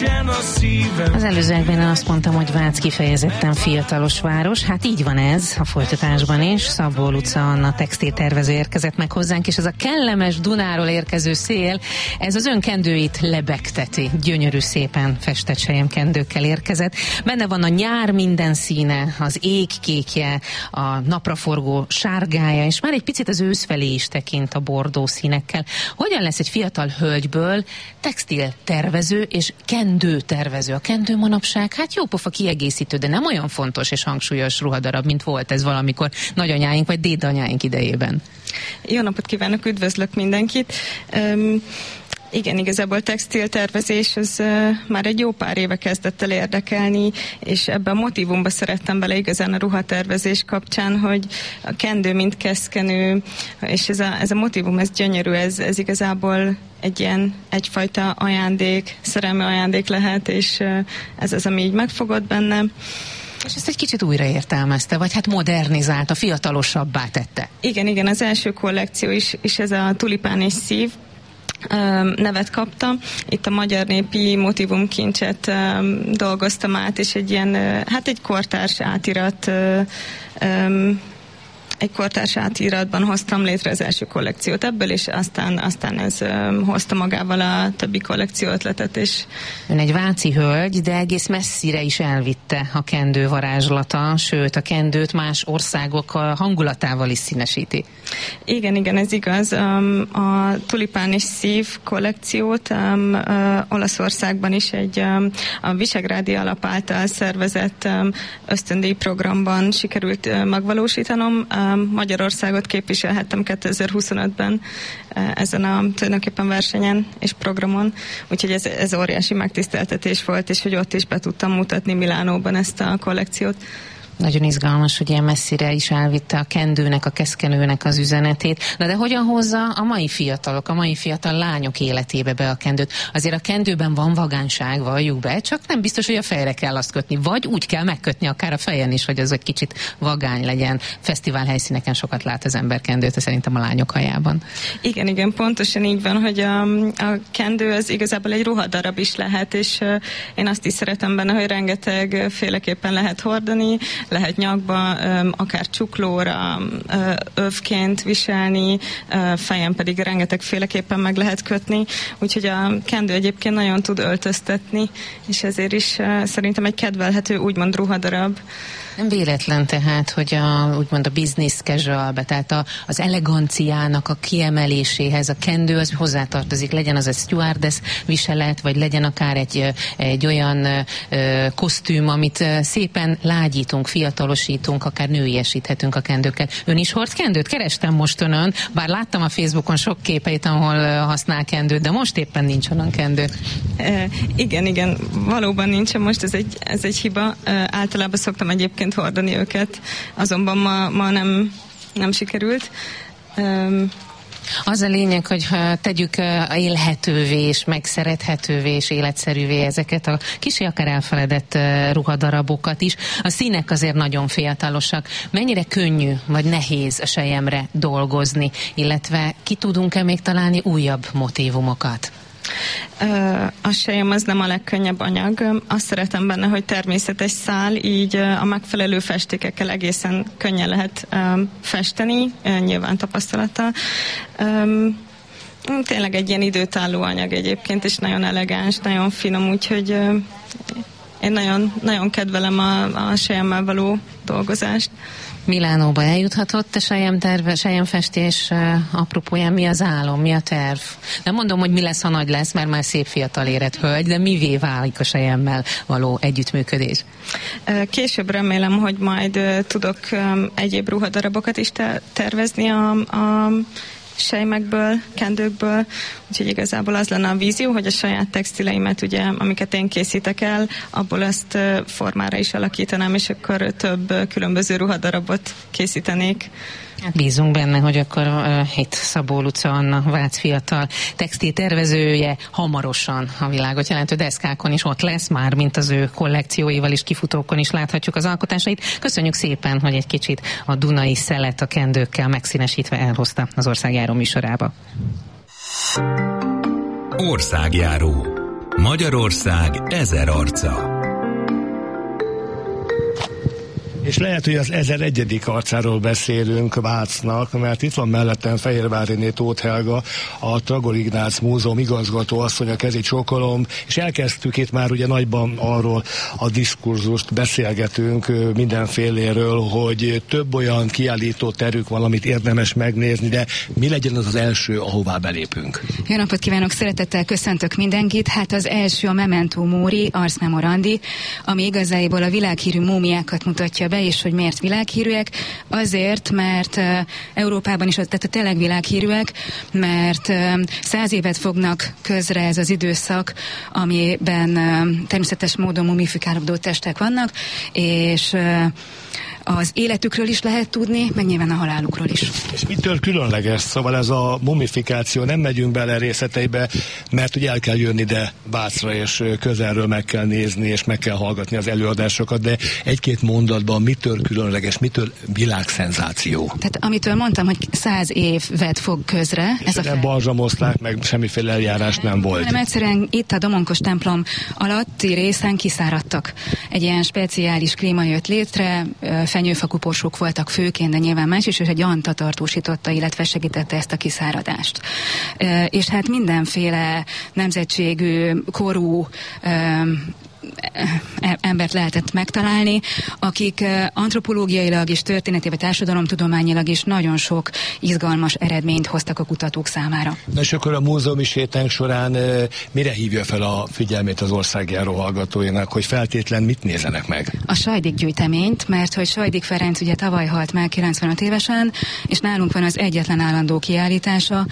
Az előzőekben azt mondtam, hogy Vác kifejezetten fiatalos város. Hát így van ez a folytatásban is. Szabó Luca Anna textiltervező érkezett meg hozzánk, és ez a kellemes Dunáról érkező szél, ez az önkendőit lebegteti. Gyönyörű szépen festett selyemkendőkkel érkezett. Benne van a nyár minden színe, az ég kékje, a napraforgó sárgája, és már egy picit az ősz felé is tekint a bordó színekkel. Hogyan lesz egy fiatal hölgyből textiltervező és kendőtervező? A kendő manapság, hát jópofa kiegészítő, de nem olyan fontos és hangsúlyos ruhadarab, mint volt ez valamikor nagyanyáink vagy dédanyáink idejében. Jó napot kívánok, üdvözlök mindenkit! Igen, igazából textiltervezés az már egy jó pár éve kezdett el érdekelni, és ebbe a motívumba szerettem bele igazán a ruhatervezés kapcsán, hogy a kendő, mint keszkenő, és ez a motívum, ez gyönyörű, ez igazából egyfajta ajándék, szerelmi ajándék lehet, és ez az, ami így megfogott bennem. És ezt egy kicsit újraértelmezte, vagy hát modernizálta, fiatalosabbá tette. Igen, az első kollekció is ez a tulipán és szív nevet kapta. Itt a magyar népi motívumkincset dolgoztam át, és egy ilyen, hát egy kortárs átirat, egy kortárs átiratban hoztam létre az első kollekciót ebből, és aztán ez hozta magával a többi kollekció ötletet is. Ön egy váci hölgy, de egész messzire is elvitte a kendő varázslata, sőt a kendőt más országok hangulatával is színesíti. Igen, ez igaz. A tulipán és szív kollekciót Olaszországban is a Visegrádi Alap által szervezett ösztöndíj programban sikerült megvalósítanom. Magyarországot képviselhettem 2025-ben ezen a tulajdonképpen versenyen és programon, úgyhogy ez óriási megtiszteltetés volt, és hogy ott is be tudtam mutatni Milánóban ezt a kollekciót. Nagyon izgalmas, hogy ilyen messzire is elvitte a kendőnek, a keszkenőnek az üzenetét. De hogyan hozza a mai fiatalok, a mai fiatal lányok életébe be a kendőt? Azért a kendőben van vagánság, valljuk be, csak nem biztos, hogy a fejre kell azt kötni, vagy úgy kell megkötni akár a fejen is, hogy az egy kicsit vagány legyen. Fesztivál helyszíneken sokat lát az ember kendőt, szerintem a lányok hajában. Igen, pontosan így van, hogy a kendő az igazából egy ruhadarab is lehet, és én azt is szeretem benne, hogy rengeteg féleképpen lehet hordani, lehet nyakba, akár csuklóra, övként viselni, fejen pedig rengetegféleképpen meg lehet kötni, úgyhogy a kendő egyébként nagyon tud öltöztetni, és ezért is szerintem egy kedvelhető úgymond ruhadarab. Nem véletlen tehát, hogy úgymond a business casualbe, tehát az eleganciának a kiemeléséhez a kendő az hozzátartozik, legyen az egy stewardess viselet, vagy legyen akár egy olyan kosztüm, amit szépen lágyítunk, fiatalosítunk, akár nőiesíthetünk a kendőkkel. Ön is hord kendőt? Kerestem most önön, bár láttam a Facebookon sok képeit, ahol használ kendőt, de most éppen nincs onnan kendő. Igen, valóban nincsen most, ez egy hiba. Általában szoktam egyébként hordani őket, azonban ma nem sikerült. Az a lényeg, hogy tegyük élhetővé és megszerethetővé és életszerűvé ezeket a kicsi akár elfeledett ruhadarabokat is. A színek azért nagyon fiatalosak. Mennyire könnyű vagy nehéz a selyemre dolgozni, illetve ki tudunk-e még találni újabb motívumokat? A sejem az nem a legkönnyebb anyag. Azt szeretem benne, hogy természetes szál, így a megfelelő festékekkel egészen könnyen lehet festeni, nyilván tapasztalattal. Tényleg egy ilyen időtálló anyag egyébként, és nagyon elegáns, nagyon finom, úgyhogy én nagyon kedvelem a selyemmel való dolgozást. Milánóba eljuthatott a selyemfestés apropóján, mi az álom, mi a terv? Nem mondom, hogy mi lesz, ha nagy lesz, mert már szép fiatal érett hölgy, de mivé válik a selyemmel való együttműködés? Később remélem, hogy majd tudok egyéb ruhadarabokat is tervezni a sejmekből, kendőkből, úgyhogy igazából az lenne a vízió, hogy a saját textileimet, ugye, amiket én készítek el, abból azt formára is alakítanám, és akkor több különböző ruhadarabot készítenék. Bízunk benne, hogy akkor itt Szabó Luca Anna, Vác fiatal textiltervezője hamarosan a világot jelentő deszkákon is ott lesz, már mint az ő kollekcióival is, kifutókon is láthatjuk az alkotásait. Köszönjük szépen, hogy egy kicsit a dunai szelet a kendőkkel megszínesítve elhozta az Országjáró műsorába. Országjáró. Magyarország 1000 arca. És lehet, hogy az 1001. arcáról beszélünk Vácnak, mert itt van mellettem Fehérváriné Tóth Helga, a Tragor Ignác Múzeum igazgató asszony, a kezét csókolom, és elkezdtük itt már ugye nagyban arról a diskurzust, beszélgetünk mindenféléről, hogy több olyan kiállító terük van, amit érdemes megnézni, de mi legyen az első, ahová belépünk? Jó napot kívánok, szeretettel köszöntök mindenkit. Hát az első a Memento Mori, Ars Memorandi, ami igazából a világhírű múmiákat mutatja be, és hogy miért világhírűek? Azért, mert Európában is, tehát tényleg világhírűek, mert 100 évet fognak közre ez az időszak, amiben természetes módon mumifikálódó testek vannak, és az életükről is lehet tudni, meg nyilván a halálukról is. És mitől különleges? Szóval ez a mumifikáció, nem megyünk bele részleteibe, mert ugye el kell jönni ide Vácra, és közelről meg kell nézni, és meg kell hallgatni az előadásokat, de egy-két mondatban mitől különleges, mitől világszenzáció? Tehát amitől mondtam, hogy 100 évet fog közre. És ez nem balzsamozták, meg semmiféle eljárás nem volt. Hanem egyszerűen itt a Domonkos templom alatti részen kiszáradtak. Egy ilyen speciális klíma jött létre, fenyőfakuporsók voltak főként, de nyilván más is, és egy anta tartósította, illetve segítette ezt a kiszáradást. És hát mindenféle nemzetségű, korú embert lehetett megtalálni, akik antropológiailag és történetileg, társadalomtudományilag is nagyon sok izgalmas eredményt hoztak a kutatók számára. Na és akkor a múzeumi sétánk során mire hívja fel a figyelmét az országjáró hallgatóinak, hogy feltétlen mit nézenek meg? A Sajdik gyűjteményt, mert hogy Sajdik Ferenc ugye tavaly halt meg 95 évesen, és nálunk van az egyetlen állandó kiállítása,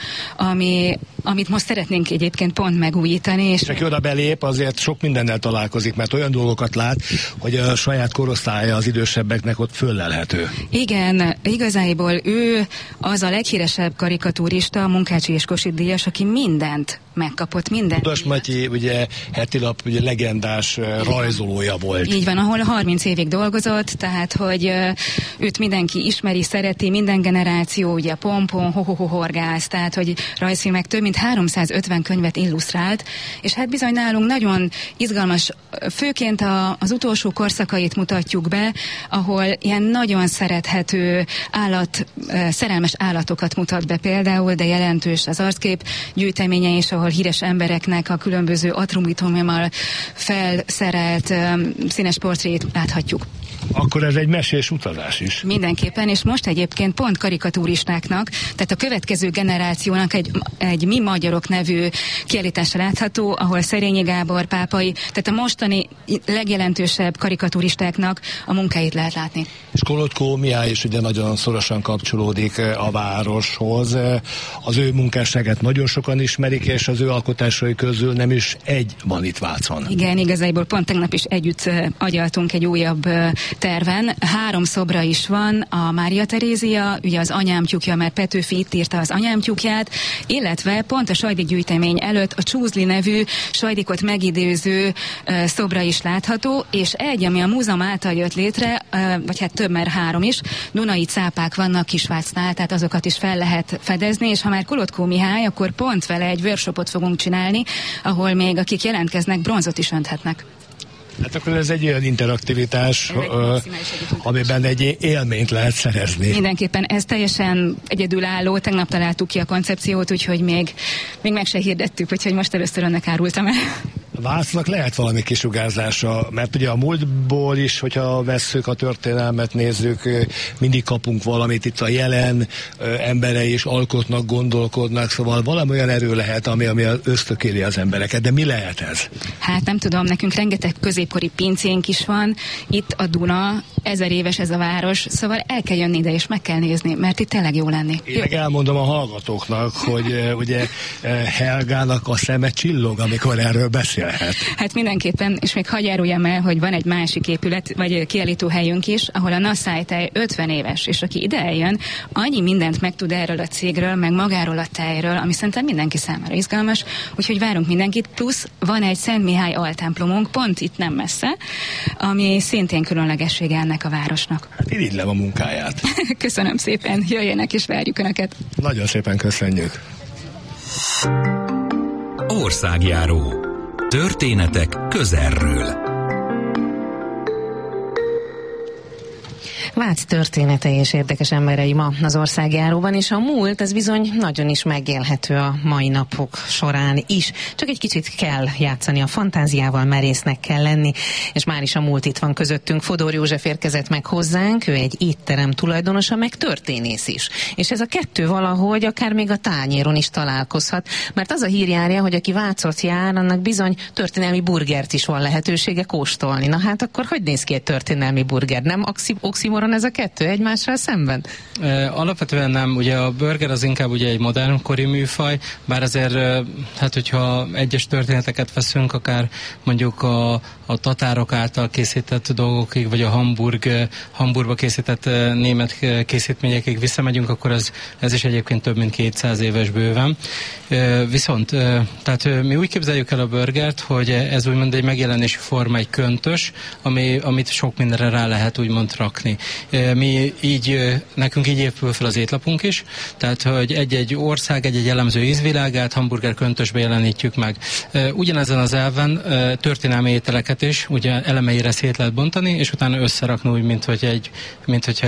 amit most szeretnénk egyébként pont megújítani. És aki oda belép, azért sok mindennel találkozik, mert olyan dolgokat lát, hogy a saját korosztálya az idősebbeknek ott föllelhető. Igen, igazából ő az a leghíresebb karikatúrista, Munkácsi és Kossuth díjas, aki mindent megkapott, mindent. Udas Matyi, ugye hetilap, ugye legendás rajzolója volt. Így van, ahol 30 évig dolgozott, tehát hogy őt mindenki ismeri, szereti, minden generáció, ugye Pompon, horgász, tehát hogy rajzfilmek, több mint 350 könyvet illusztrált, és hát bizony nálunk nagyon izgalmas, főként az utolsó korszakait mutatjuk be, ahol ilyen nagyon szerethető szerelmes állatokat mutat be például, de jelentős az arckép gyűjteménye, és ahol híres embereknek a különböző attribútummal felszerelt színes portrét láthatjuk. Akkor ez egy mesés utazás is. Mindenképpen, és most egyébként pont karikatúristáknak, tehát a következő generációnak egy Mi Magyarok nevű kiállítása látható, ahol Szerényi Gábor, Pápai, tehát a mostani legjelentősebb karikatúristáknak a munkáit lehet látni. És Kolodkó Mihály is ugye nagyon szorosan kapcsolódik a városhoz. Az ő munkásságát nagyon sokan ismerik, és az ő alkotásai közül nem is egy van itt Vácon. Igen, igazából pont tegnap is együtt agyaltunk egy újabb terven. 3 szobra is van, a Mária Terézia, ugye az Anyám tyúkja, mert Petőfi itt írta az Anyám tyúkját, illetve pont a Sajdik gyűjtemény előtt a Csúzli nevű Sajdikot megidéző szobra is látható, és egy, ami a múzeum által jött létre, vagy hát több, mert 3 is, Dunai cápák vannak Kisvácnál, tehát azokat is fel lehet fedezni, és ha már Kolodkó Mihály, akkor pont vele egy workshopot fogunk csinálni, ahol még akik jelentkeznek, bronzot is önthetnek. Hát akkor ez egy olyan interaktivitás, amiben egy élményt lehet szerezni. Mindenképpen ez teljesen egyedülálló, tegnap találtuk ki a koncepciót, úgyhogy még meg se hirdettük, úgyhogy most először önnek árultam el. Vácnak lehet valami kisugárzása, mert ugye a múltból is, hogyha vesszük a történelmet, nézzük, mindig kapunk valamit, itt a jelen emberei is alkotnak, gondolkodnak, szóval valami olyan erő lehet, ami ösztökéli az embereket, de mi lehet ez? Hát nem tudom, nekünk rengeteg középkori pincénk is van, itt a Duna, 1000 éves ez a város, szóval el kell jönni ide és meg kell nézni, mert itt tényleg jó lenni. Én meg elmondom a hallgatóknak, hogy ugye Helgának a szeme csillog, amikor erről beszél. Hát mindenképpen, és még hadd járuljam el, hogy van egy másik épület, vagy kiállítóhelyünk is, ahol a Nasszáj-tej 50 éves, és aki ide eljön, annyi mindent megtud erről a cégről, meg magáról a tejről, ami szerintem mindenki számára izgalmas, úgyhogy várunk mindenkit, plusz van egy Szent Mihály altemplomunk, pont itt nem messze, ami szintén különlegessége ennek a városnak. Hát irigylem a munkáját. Köszönöm szépen, jöjjenek és várjuk Önöket. Nagyon szépen köszönjük. Országjáró. Történetek közelről. Vác történetei és érdekes emberei ma az országjáróban, és a múlt, ez bizony nagyon is megélhető a mai napok során is. Csak egy kicsit kell játszani a fantáziával, merésznek kell lenni, és már is a múlt itt van közöttünk. Fodor József érkezett meg hozzánk, ő egy étterem tulajdonosa, meg történész is. És ez a kettő valahogy akár még a tányéron is találkozhat, mert az a hír járja, hogy aki Vácot jár, annak bizony történelmi burgert is van lehetősége kóstolni. Na hát akkor hogy néz ki egy történelmi burger? Nem oximoron ez a kettő egymással szemben? Alapvetően nem. Ugye a burger az inkább ugye egy modern kori műfaj, bár azért, hát hogyha egyes történeteket veszünk, akár mondjuk a tatárok által készített dolgokig, vagy a Hamburgba készített német készítményekig visszamegyünk, akkor ez is egyébként több mint 200 éves bőven. Viszont, tehát mi úgy képzeljük el a burgert, hogy ez úgymond egy megjelenési forma, egy köntös, amit sok mindenre rá lehet úgymond rakni. Nekünk így épül fel az étlapunk is, tehát hogy egy-egy ország, egy-egy jellemző ízvilágát hamburger köntösbe jelenítjük meg. Ugyanezen az elven történelmi ételeket is ugye elemeire szét lehet bontani, és utána összerakni úgy, mint hogyha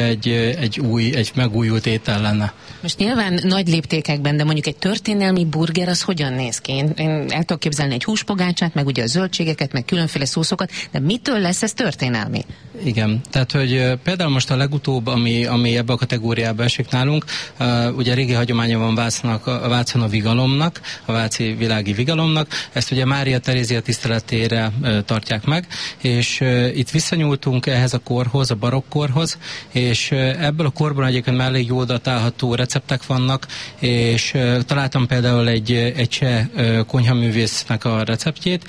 egy megújult étel lenne. Most nyilván nagy léptékekben, de mondjuk egy történelmi burger az hogyan néz ki? Én el tudok képzelni egy húspogácsát, meg ugye a zöldségeket, meg különféle szószokat, de mitől lesz ez történelmi? Igen, tehát hogy például most a legutóbb, ami ebbe a kategóriába esik nálunk, ugye régi hagyománya van Vácon a vigalomnak, a váci világi vigalomnak, ezt ugye Mária Terézia tiszteletére tartják meg, és itt visszanyúltunk ehhez a korhoz, a barokkorhoz, és ebből a korban egyébként már elég jól datálható receptek vannak, és találtam például egy cseh konyhaművésznek a receptjét,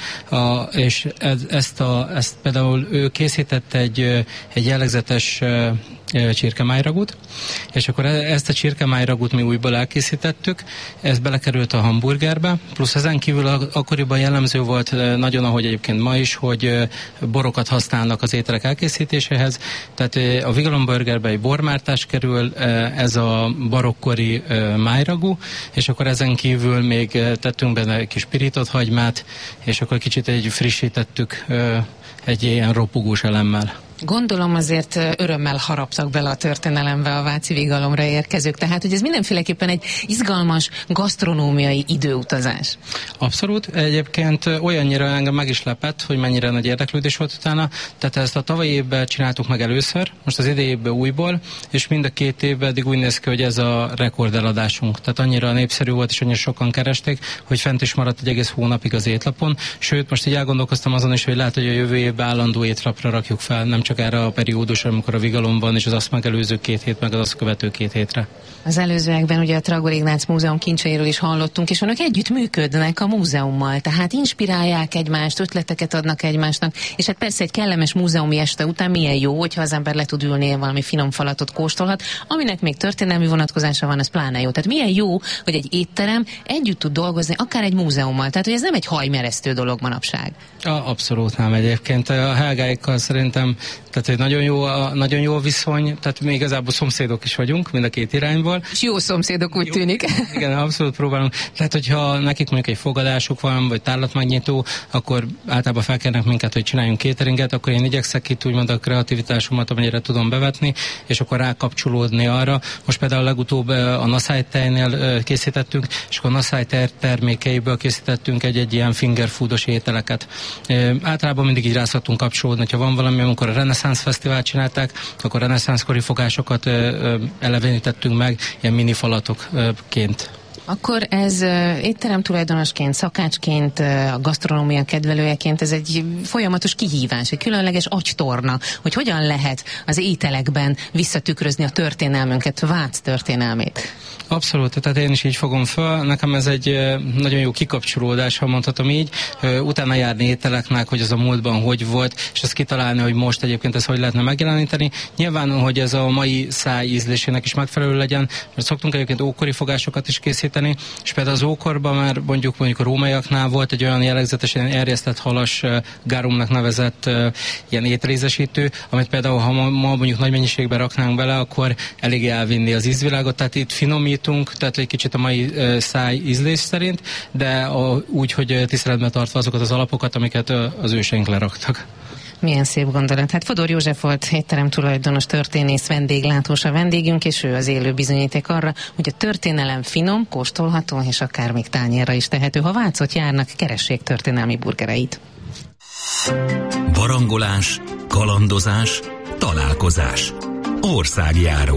és ezt például ő készített egy jellegzetes csirkemájragút, és akkor ezt a csirkemájragút mi újból elkészítettük, ez belekerült a hamburgerbe, plusz ezen kívül akkoriban jellemző volt nagyon, ahogy egyébként ma is, hogy borokat használnak az ételek elkészítéséhez, tehát a Vigalom burgerbe egy bormártás kerül, ez a barokkori májragú, és akkor ezen kívül még tettünk benne egy kis pirított hagymát, és akkor kicsit frissítettük egy ilyen ropogós elemmel. Gondolom azért örömmel haraptak bele a történelembe a váci vigalomra érkezők, tehát hogy ez mindenféleképpen egy izgalmas gasztronómiai időutazás. Abszolút, egyébként olyannyira engem meg is lepett, hogy mennyire nagy érdeklődés volt utána, tehát ezt a tavalyi évben csináltuk meg először, most az idei évben újból, és mind a 2 évben eddig úgy néz ki, hogy ez a rekordeladásunk, tehát annyira népszerű volt, és annyira sokan keresték, hogy fent is maradt egy egész hónapig az étlapon, sőt, most így elgondolkoztam azon is, hogy lehet, hogy a jövő évben állandó étlapra rakjuk fel, nem csak erre a periódusra, amikor a vigalom van, és az azt megelőző 2 hét, meg az azt követő 2 hétre. Az előzőekben ugye a Tragor Ignác Múzeum kincseiről is hallottunk, és önök együtt működnek a múzeummal, tehát inspirálják egymást, ötleteket adnak egymásnak, és hát persze egy kellemes múzeumi este után milyen jó, hogyha az ember le tud ülni, valami finom falatot kóstolhat, aminek még történelmi vonatkozása van, az pláne jó. Tehát milyen jó, hogy egy étterem együtt tud dolgozni, akár egy múzeummal, tehát hogy ez nem egy hajmeresztő dolog manapság. Abszolút nem egyébként. A Helgáikkal szerintem tehát egy nagyon jó viszony, tehát mi igazából szomszédok is vagyunk, mind a 2 irányból. És jó szomszédok úgy tűnik. Igen, abszolút próbálunk. Tehát, hogyha nekik mondjuk egy fogadásuk van, vagy tárlatmegnyitó, akkor általában felkérnek minket, hogy csináljunk cateringet, akkor én igyekszek itt úgymond a kreativitásomat, amennyire tudom bevetni, és akkor rákapcsolódni arra. Most például legutóbb a Naszály tejnél készítettünk, és akkor a Naszály tej termékeiből készítettünk egy ilyen finger foodos ételeket. Általában mindig így rá szoktunk kapcsolódni, hogyha van valami, amikor a Reneszánsz Fesztivált csinálták, akkor reneszánszkori fogásokat elevenítettünk meg, ilyen mini falatokként. Akkor ez étterem tulajdonosként, szakácsként, a gasztronómia kedvelőjeként ez egy folyamatos kihívás, egy különleges agytorna, hogy hogyan lehet az ételekben visszatükrözni a történelmünket, Vác történelmét. Abszolút, tehát én is így fogom föl. Nekem ez egy nagyon jó kikapcsolódás, ha mondhatom így. Utána járni ételeknek, hogy az a múltban hogy volt, és ezt kitalálni, hogy most egyébként ezt hogy lehetne megjeleníteni. Nyilván, hogy ez a mai száj ízlésének is megfelelő legyen, mert szoktunk egyébként ókori fogásokat is készíteni, értékesíteni, és például az ókorban már mondjuk a rómaiaknál volt egy olyan jellegzetesen erjesztett halas garumnak nevezett ilyen étrézesítő, amit például ha ma mondjuk nagy mennyiségben raknánk bele, akkor elég elvinni az ízvilágot, tehát itt finomítunk, tehát egy kicsit a mai száj ízlés szerint, de úgy, hogy tiszteletben tartva azokat az alapokat, amiket az őseink leraktak. Milyen szép gondolat. Hát Fodor József volt étterem tulajdonos, történész, vendéglátós a vendégünk, és ő az élő bizonyíték arra, hogy a történelem finom, kóstolható, és akár még tányérra is tehető. Ha Vácot járnak, keressék történelmi burgereit. Barangolás, kalandozás, találkozás. Országjáró.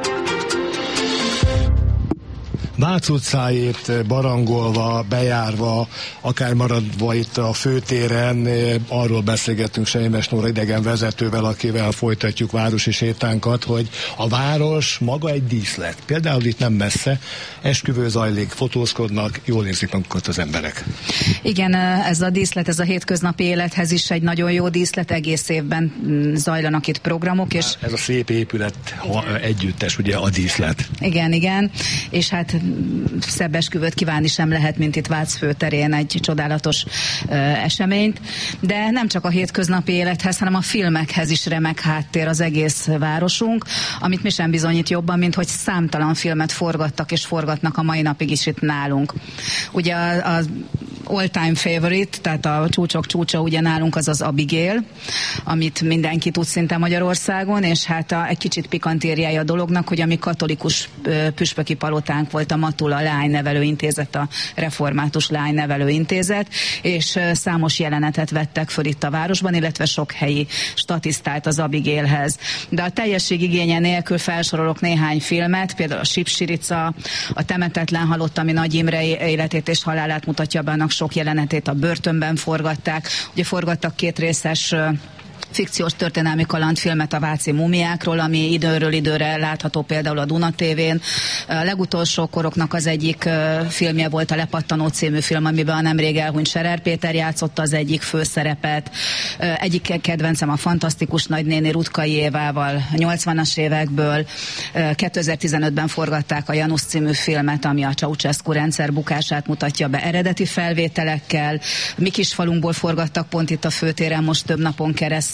Vác utcáért barangolva, bejárva, akár maradva itt a főtéren, arról beszélgettünk Seimes Nóra idegenvezetővel, akivel folytatjuk városi sétánkat, hogy a város maga egy díszlet. Például itt nem messze, esküvő zajlik, fotózkodnak, jól érzik magukat az emberek. Igen, ez a díszlet, ez a hétköznapi élethez is egy nagyon jó díszlet, egész évben zajlanak itt programok. És ez a szép épület együttes, ugye a díszlet. Igen, és hát szebb esküvőt kívánni sem lehet, mint itt Vác főterén egy csodálatos eseményt, de nem csak a hétköznapi élethez, hanem a filmekhez is remek háttér az egész városunk, amit mi sem bizonyít jobban, mint hogy számtalan filmet forgattak és forgatnak a mai napig is itt nálunk. Ugye az all-time favorite, tehát a csúcsok csúcsa ugye nálunk az Abigail, amit mindenki tud szinte Magyarországon, és hát egy kicsit pikantériája a dolognak, hogy a mi katolikus püspöki palotánk volt a Matula Lánynevelőintézet, a Református Lánynevelőintézet, és számos jelenetet vettek föl itt a városban, illetve sok helyi statisztát az Abigailhez. De a teljesség igénye nélkül felsorolok néhány filmet, például a Sipsirica, a Temetetlen halott, ami Nagy Imre életét és halálát mutatja be, annak sok jelenetét a börtönben forgatták. Ugye forgattak 2 részes fikciós történelmi kalandfilmet a váci mumiákról, ami időről időre látható például a Duna TV-n. A legutolsó koroknak az egyik filmje volt a Lepattanó című film, amiben a nemrég elhunyt Serer Péter játszotta az egyik főszerepet. Egyik kedvencem a fantasztikus nagynéni Rutkai Évával, 80-as évekből. 2015-ben forgatták a Janusz című filmet, ami a Ceausescu rendszer bukását mutatja be eredeti felvételekkel. Mi Kisfalunkból forgattak pont itt a főtéren most több napon keresztül,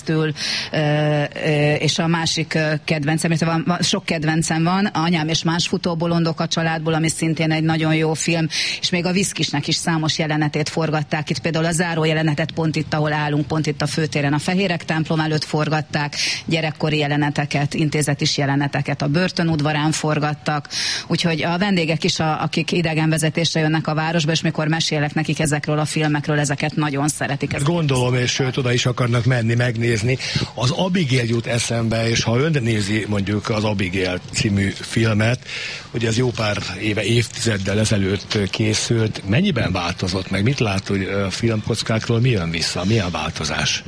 és a másik kedvencem, sok kedvencem van, Anyám és más futóbolondok a családból, ami szintén egy nagyon jó film, és még a Viszkisnek is számos jelenetét forgatták. Itt például a záró jelenetet pont itt, ahol állunk, pont itt a főtéren a Fehérek templom előtt forgatták, gyerekkori jeleneteket, intézetis jeleneteket a börtönudvarán forgattak, úgyhogy a vendégek is, akik idegenvezetésre jönnek a városba, és mikor mesélek nekik ezekről a filmekről, ezeket nagyon szeretik. Gondolom, és sőt, oda is akarnak menni, megnézni. Az Abigail jut eszembe, és ha ön nézi mondjuk az Abigail című filmet, hogy ez jó pár éve, évtizeddel ezelőtt készült, mennyiben változott meg? Mit lát, hogy a filmkockákról mi jön vissza? Milyen változás?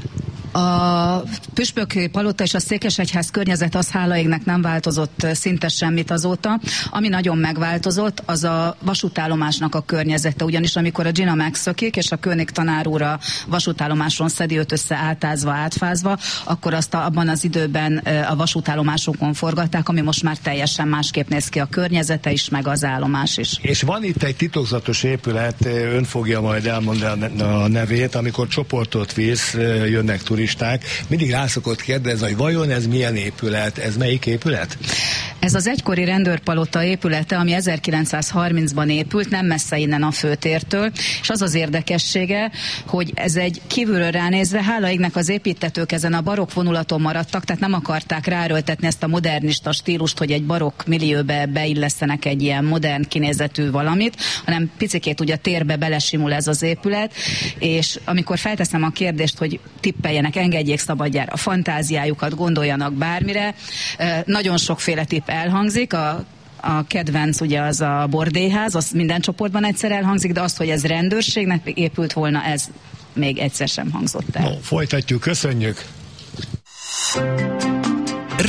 A püspöki palota és a Székesegyház környezet az hála égnek nem változott szinte semmit azóta. Ami nagyon megváltozott, az a vasútállomásnak a környezete, ugyanis amikor a Gina megszökik, és a König tanár úr a vasútállomáson szedi őt össze átázva, átfázva, akkor azt abban az időben a vasútállomásokon forgatták, ami most már teljesen másképp néz ki a környezete is, meg az állomás is. És van itt egy titokzatos épület, ön fogja majd elmondani a nevét, amikor csoportot visz, jönnek turisták, mindig rá szokott kérdezni, hogy vajon ez milyen épület, ez melyik épület? Ez az egykori rendőrpalota épülete, ami 1930-ban épült, nem messze innen a főtértől, és az az érdekessége, hogy ez egy kívülről ránézve, hála égnek az építtetők ezen a barokk vonulaton maradtak, tehát nem akarták ráerőltetni ezt a modernista stílust, hogy egy barokk millióbe beillesztenek egy ilyen modern kinézetű valamit, hanem picikét ugye a térbe belesimul ez az épület, és amikor felteszem a kérdést, hogy tippeljenek, engedjék szabadjára a fantáziájukat, gondoljanak bármire, nagyon sokféle tipp elhangzik, a kedvenc ugye az a bordélyház, az minden csoportban egyszer elhangzik, de azt, hogy ez rendőrségnek épült volna, ez még egyszer sem hangzott el. No, folytatjuk, köszönjük!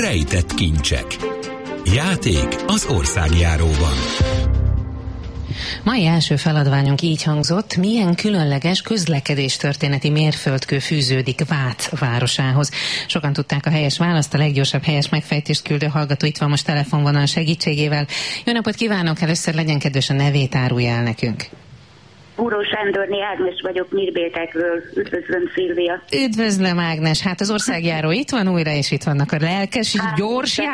Rejtett kincsek. Játék az országjáróban. Mai első feladványunk így hangzott: milyen különleges közlekedéstörténeti mérföldkő fűződik Vác városához. Sokan tudták a helyes választ, a leggyorsabb helyes megfejtést küldő hallgató itt van most telefonvonal segítségével. Jó napot kívánok! Először legyen kedves, a nevét árulja el nekünk. Búró Sándorné Ágnes vagyok Nyírbétekről. Üdvözlöm, Szilvia. Üdvözlöm, Ágnes. Hát az országjáró itt van újra, és itt vannak a lelkes, gyors